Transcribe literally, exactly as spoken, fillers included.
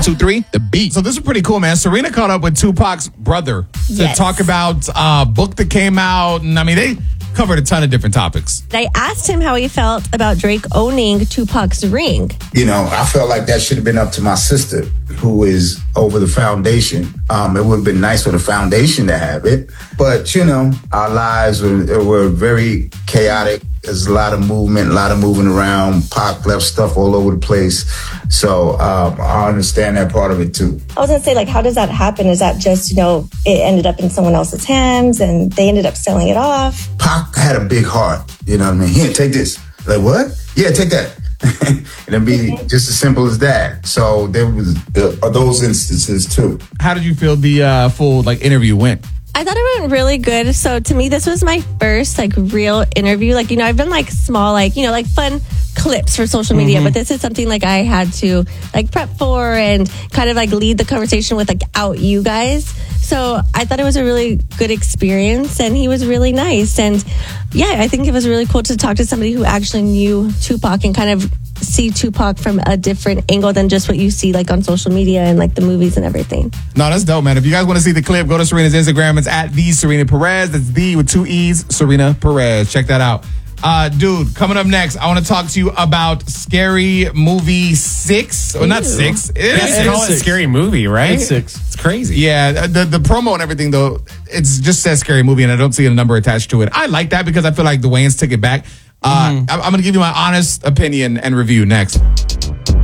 One, two, three, the beat. So this is pretty cool, man. Serena caught up with Tupac's brother to Yes. talk about a uh, book that came out. And I mean, they covered a ton of different topics. I asked him how he felt about Drake owning Tupac's ring. You know, I felt like that should have been up to my sister, who is over the foundation. Um, it would have been nice for the foundation to have it. But, you know, our lives were, were very chaotic. There's a lot of movement, a lot of moving around. Pac left stuff all over the place. So um, I understand that part of it, too. I was going to say, like, how does that happen? Is that just, you know, it ended up in someone else's hands and they ended up selling it off? Pac had a big heart. You know what I mean? Here, take this. Like, what? Yeah, take that. And it'd be just as simple as that. So there was uh, those instances, too. How did you feel the uh, full like interview went? I thought it went really good. So to me, this was my first like real interview. Like, you know, I've done like small, like, you know, like fun clips for social media, mm-hmm. but this is something like I had to like prep for and kind of like lead the conversation with like out you guys. So I thought it was a really good experience and he was really nice. And yeah, I think it was really cool to talk to somebody who actually knew Tupac and kind of see Tupac from a different angle than just what you see like on social media and like the movies and everything. No, that's dope, man. If you guys want to see the clip, go to Serena's Instagram. It's at the Serena Perez. That's the with two E's, Serena Perez. Check that out. Uh, dude, coming up next, I want to talk to you about Scary Movie six. Well, not six. It is They six. call it Scary Movie, right? It's six. It's crazy. Yeah, the the promo and everything, though, it's just says Scary Movie, and I don't see a number attached to it. I like that because I feel like the Wayans took it back. Uh, mm-hmm. I'm, I'm going to give you my honest opinion and review next.